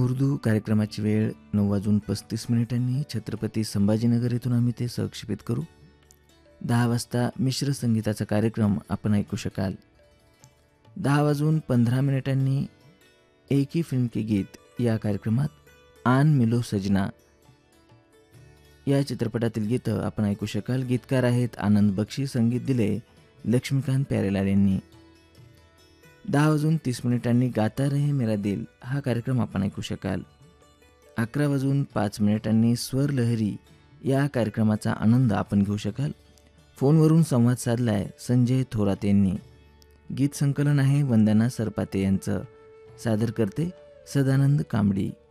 उर्दू कार्यक्रमाची वेळ 9:35 छत्रपती संभाजीनगर येथून आम्ही ते सहक्षेपित करू. 10 वाजता मिश्र संगीताचा कार्यक्रम आपण ऐकू शकाल. 10:15 एक ही फिल्म के गीत या कार्यक्रमात आन मिलो सजना या चित्रपटातील गीतं आपण ऐकू शकाल. गीतकार आहेत आनंद बक्षी, संगीत दिले लक्ष्मीकांत प्यारेलाल यांनी. 10:30 गाता रहे मेरा दिल हा कार्यक्रम आपण ऐकू शकाल. 11:05 स्वर लहरी या कार्यक्रमाचा आनंद आपण घेऊ शकाल. फोनवरून संवाद साधलाय संजय थोरात यांनी. गीत संकलन आहे वंदना सरपाते यांचं. सादर करते सदानंद कांबडी.